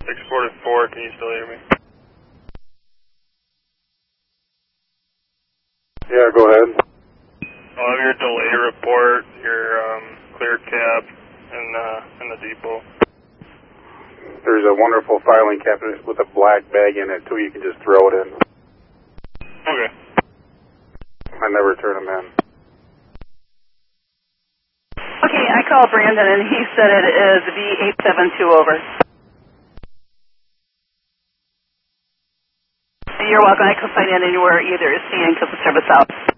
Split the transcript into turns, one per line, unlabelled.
644, can you still hear me?
Yeah, go ahead.
I'll have your delay report, your clear cab in the depot.
There's a wonderful filing cabinet with a black bag in it, too. You can just throw it in.
Okay.
I never turn them in.
Okay, I called Brandon, and he said it is V872 over. You're welcome. I couldn't find it anywhere either. It's seeing because the service out.